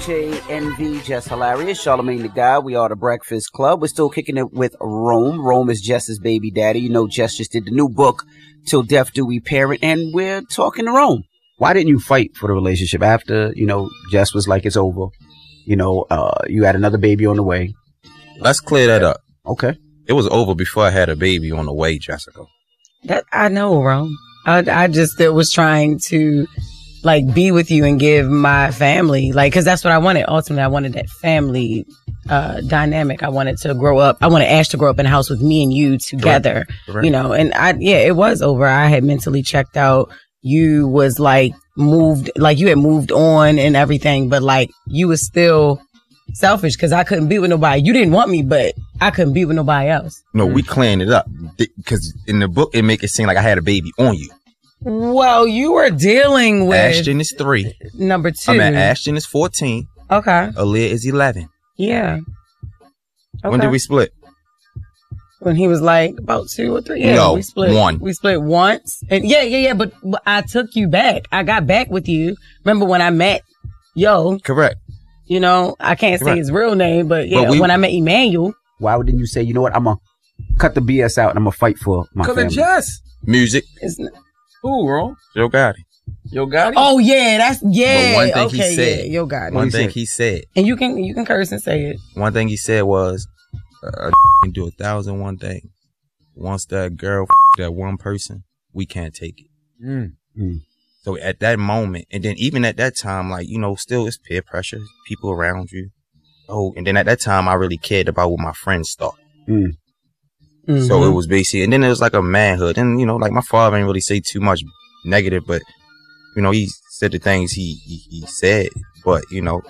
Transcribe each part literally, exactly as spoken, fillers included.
J N V, Jess Hilarious, Charlamagne the Guy. We are the Breakfast Club. We're still kicking it with Rome. Rome is Jess's baby daddy. You know, Jess just did the new book, Till Death Do We Parent, and we're talking to Rome. Why didn't you fight for the relationship after, you know, Jess was like, it's over? You know, uh, you had another baby on the way. Let's clear that up. Okay. It was over before I had a baby on the way, Jessica. That I know, Rome. I, I just still was trying to, like, be with you and give my family, like, because that's what I wanted. Ultimately, I wanted that family uh, dynamic. I wanted to grow up. I wanted Ash to grow up in a house with me and you together, Correct. Correct. you know. And I, yeah, it was over. I had mentally checked out. You was like moved, like you had moved on and everything, but like you was still selfish because I couldn't be with nobody. You didn't want me, but I couldn't be with nobody else. No, we clearing it up because in the book it make it seem like I had a baby on you. Well, you were dealing with Ashton is three. Number two. I mean, Ashton is fourteen. Okay. Aaliyah is eleven. Yeah. Okay. When did we split? When he was like about two or three. Yeah, no, we split one. We split once. And yeah, yeah, yeah. But, but I took you back. I got back with you. Remember when I met Yo? Correct. You know, I can't Correct. say his real name, but yeah, But we- when I met Emmanuel. Why didn't you say, you know what, I'm going to cut the B S out and I'm going to fight for my Cause family? of Jess. Music. It's n- Who, Ron? Yo Gotti. Yo Gotti? oh yeah, that's yeah. But one thing okay, he said. yeah, Yo got One it. thing he said. And you can you can curse and say it. One thing he said was, uh, can do a thousand one things. Once that girl f- that one person, we can't take it. Mm. Mm. So at that moment, and then even at that time, like, you know, still it's peer pressure, people around you. Oh, and then at that time, I really cared about what my friends thought. Mm. Mm-hmm. So it was basically, and then it was like a manhood. And, you know, like my father didn't really say too much negative, but, you know, he said the things he, he, he said. But, you know,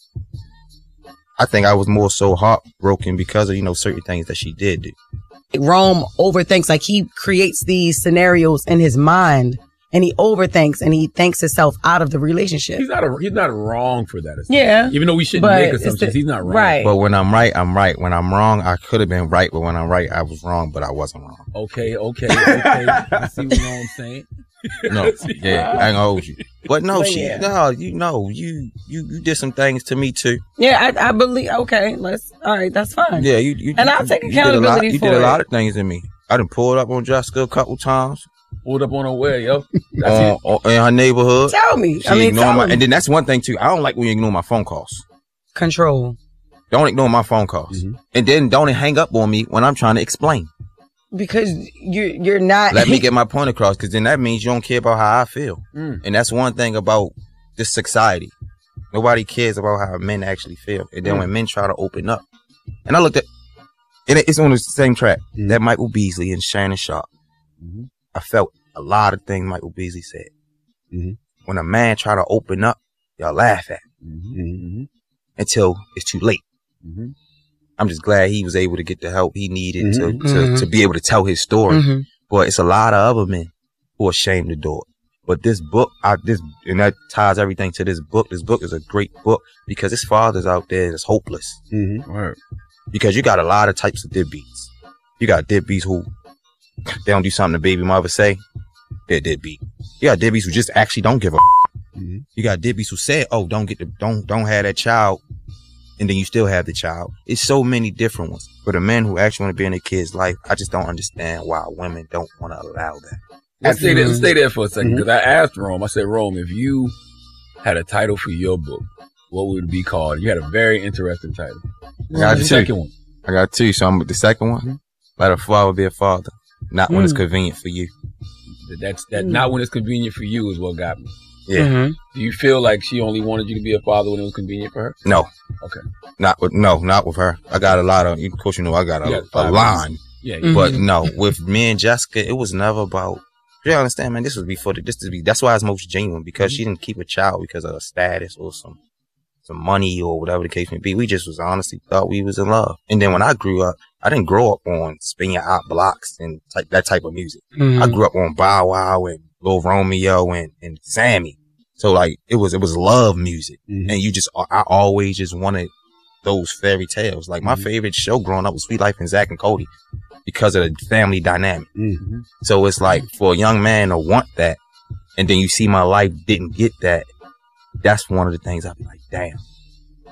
I think I was more so heartbroken because of, you know, certain things that she did do. Rome overthinks, like he creates these scenarios in his mind and he overthinks and he thinks himself out of the relationship. He's not a, he's not wrong for that. Yeah. Even though we shouldn't But make it's assumptions, the- he's not wrong. right. But when I'm right, I'm right. When I'm wrong, I could have been right. But when I'm right, I was wrong, but I wasn't wrong. Okay, okay, okay. I see what I'm saying. No, yeah, I ain't gonna hold you. But no, But she, yeah. no, you know, you, you, you did some things to me too. Yeah, I, I believe. Okay, let's. All right, that's fine. Yeah, you, you And I'll you- take you did a lot- accountability You for did a it. lot of things to me. I done pulled up on Jessica a couple times Pulled up on her way, yo. That's on, it. on, in her neighborhood. Tell me. She I mean, ignored tell my, me. and then that's one thing too. I don't like when you ignore my phone calls. Control. Don't ignore my phone calls, Mhm. and then don't hang up on me when I'm trying to explain. Because you you're not. Let me get my point across, because then that means you don't care about how I feel. Mm. And that's one thing about this society. Nobody cares about how men actually feel. And then Mm. when men try to open up, and I looked at, and it's on the same track Mhm. that Michael Beasley and Shannon Sharp. Mhm. I felt a lot of things Michael Beasley said. Mhm. When a man try to open up, y'all laugh at him Mm-hmm. until it's too late. Mm-hmm. I'm just glad he was able to get the help he needed to, Mhm. to, Mhm. to be able to tell his story. Mhm. But it's a lot of other men who are ashamed to do it. But this book, I, this, and that ties everything to this book. This book is a great book because there's fathers out there that's hopeless. Mm-hmm. Word. Because you got a lot of types of deadbeats. You got deadbeats who they don't do something the baby mother say, they're deadbeat. You got deadbeats who just actually don't give a. Mm-hmm. You got deadbeats who say, "Oh, don't get the, don't don't have that child," and then you still have the child. It's so many different ones. For the men who actually want to be in their kid's life, I just don't understand why women don't want to allow that. Let's stay there, let's stay there for a second, Mhm. because I asked Rome, I said, Rome, if you had a title for your book, what would it be called? You had a very interesting title. I got the two. second one. I got two. So I'm the second one. Let a father be a father, not when it's Mm. convenient for you. That's that. Mm. Not when it's convenient for you is what got me. Yeah. Mhm. Do you feel like she only wanted you to be a father when it was convenient for her? No. Okay. Not with no, not with her. I got a lot of. Of course, you know I got a, You got a five line. Yeah. Mhm. But no, with me and Jessica, it was never about. You understand, man? This was before the, this to be. That's why it's most genuine, because she didn't keep a child because of her status or some some money or whatever the case may be. We just was honestly thought we was in love. And then when I grew up, I didn't grow up on spin your out blocks and type, that type of music. Mhm. I grew up on Bow Wow and Lil Romeo and and Sammy. So like it was it was love music, Mhm. and you just I always just wanted those fairy tales. Like my Mhm. favorite show growing up was Sweet Life and Zach and Cody because of the family dynamic. Mm-hmm. So it's like for a young man to want that, and then you see my life didn't get that. That's one of the things I'd be like, damn.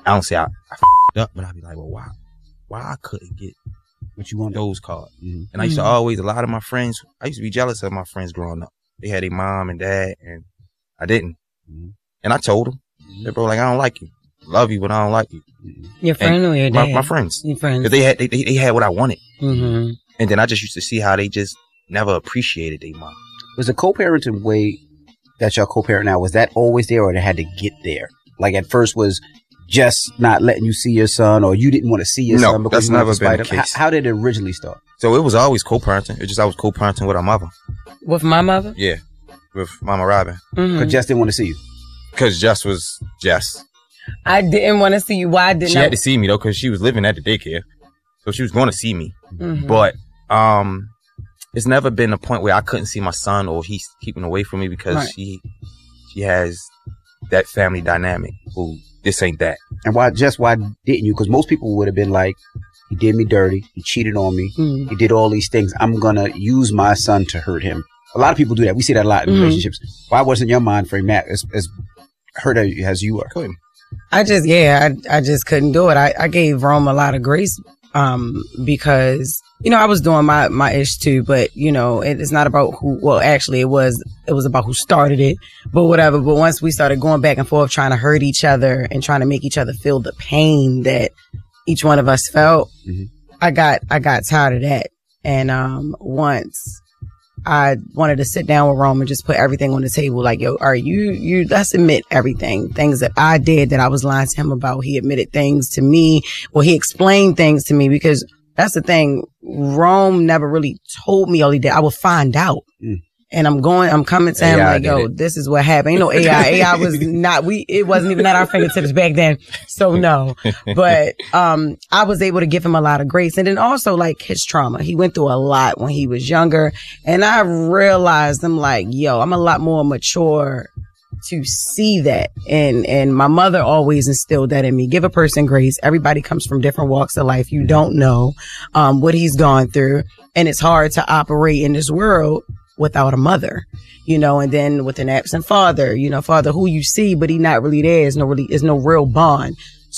I don't say I, I f***ed up, but I'd be like, well, why, why I couldn't get what you want those cards? Mm-hmm. And I used to always, a lot of my friends, I used to be jealous of my friends growing up. They had a mom and dad, and I didn't. Mm-hmm. And I told them, mm-hmm. they bro, like, I don't like you. Love you, but I don't like you. Your friend or your dad? My, my friends. Your friends. Because they had, they, they had what I wanted. Mm-hmm. And then I just used to see how they just never appreciated their mom. Was the co-parenting way that y'all co-parent now, was that always there, or they had to get there? Like at first was just not letting you see your son, or you didn't want to see your no, son because that's you never been the the case. How, how did it originally start? So it was always co-parenting. It's just I was co-parenting with our mother. With my mother? Yeah, with Mama Robin. Because mm-hmm. Jess didn't want to see you. Because Jess was Jess. I didn't want to see you. Why didn't she I? had to see me though, because she was living at the daycare, so she was going to see me. Mm-hmm. But um, it's never been a point where I couldn't see my son or he's keeping away from me because right. she she has that family dynamic. Who this ain't that. And why, Jess? Why didn't you? Because most people would have been like, he did me dirty. He cheated on me. Mm-hmm. He did all these things. I'm gonna use my son to hurt him. A lot of people do that. We see that a lot in mm-hmm. relationships. Why wasn't your mind frame that as, as hurt as you are? Couldn't. I just, yeah, I, I just couldn't do it. I, I gave Rome a lot of grace, um, because, you know, I was doing my, my ish too, but, you know, it, it's not about who, well, actually it was, it was about who started it, but whatever. But once we started going back and forth, trying to hurt each other and trying to make each other feel the pain that each one of us felt, mm-hmm. I got, I got tired of that. And, um, once I wanted to sit down with Rome and just put everything on the table. Like, yo, all right, you, you, let's admit everything. Things that I did that I was lying to him about. He admitted things to me. Well, he explained things to me because that's the thing. Rome never really told me all he did. I would find out. Mm. And I'm going, I'm coming to him like, yo, it. This is what happened. You know, A I, A I was not, we, it wasn't even at our fingertips back then. So no, but, um, I was able to give him a lot of grace. And then also like his trauma. He went through a lot when he was younger. And I realized I'm like, yo, I'm a lot more mature to see that. And, and my mother always instilled that in me. Give a person grace. Everybody comes from different walks of life. You don't know, um, what he's gone through. And it's hard to operate in this world without a mother, you know, and then with an absent father, you know, father who you see, but he not really there. Is no really, is no real bond.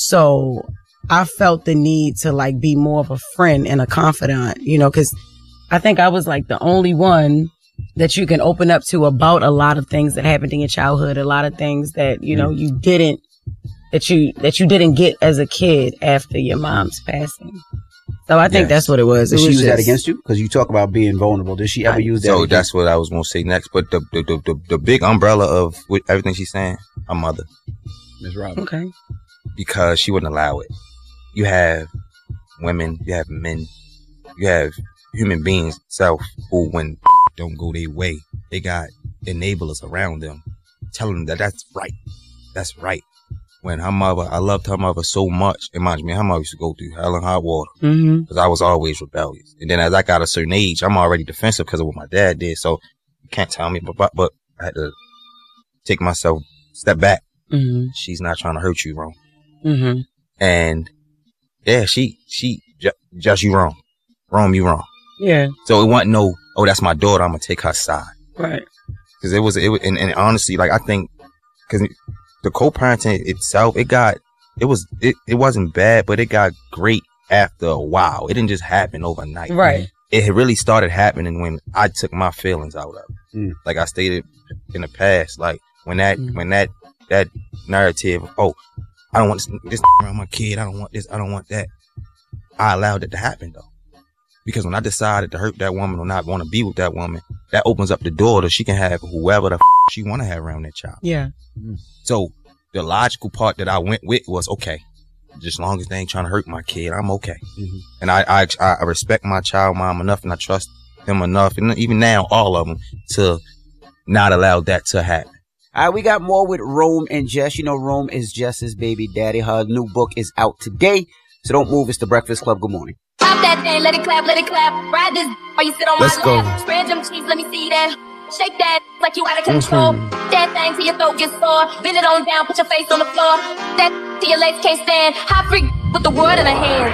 So I felt the need to like be more of a friend and a confidant, you know, cause I think I was like the only one that you can open up to about a lot of things that happened in your childhood, a lot of things that, you know, you didn't, that you, that you didn't get as a kid after your mom's passing. So I think yes. that's what it was. It Did she was use just, that against you? Because you talk about being vulnerable. Did she ever I, use that? So that's what I was going to say next. But the the, the the the big umbrella of everything she's saying, my mother. Miz Robin. Okay. Because she wouldn't allow it. You have women, you have men, you have human beings self who when don't go their way, they got enablers around them telling them that that's right. That's right. When her mother, I loved her mother so much. It reminds me, her mother used to go through hell and hot water because mm-hmm. I was always rebellious. And then as I got a certain age, I'm already defensive because of what my dad did. So you can't tell me, but, but, but I had to take myself, step back. Mm-hmm. She's not trying to hurt you, wrong. Mm-hmm. And yeah, she, she, ju- just you wrong. Wrong, you wrong. Yeah. So it wasn't no, oh, that's my daughter, I'm going to take her side. Right. Because it was, it was, and, and honestly, like I think, because the co-parenting itself, it got, it was, it, it wasn't bad, but it got great after a while. It didn't just happen overnight. Right. It had really started happening when I took my feelings out of it. Mm. Like I stated in the past, like when that, mm. when that, that narrative, oh, I don't want this, this around my kid. I don't want this. I don't want that. I allowed it to happen though. Because when I decided to hurt that woman or not want to be with that woman, that opens up the door that she can have whoever the f- she want to have around that child. Yeah. Mm. So the logical part that I went with was, okay, just as long as they ain't trying to hurt my kid, I'm okay. Mm-hmm. And I, I, I respect my child mom enough and I trust him enough. And even now, all of them to not allow that to happen. All right, we got more with Rome and Jess. You know, Rome is Jess's baby daddy. Her new book is out today. So don't move. It's The Breakfast Club. Good morning. Pop that thing, let it clap, let it clap. Ride this while you sit on Let's my go. lap. Spread them cheeks, let me see that. Shake that like you out of control. Mm-hmm. That thing till your throat gets sore. Bend it on down, put your face on the floor. That till your legs can't stand. Hot freak with the world in her hand.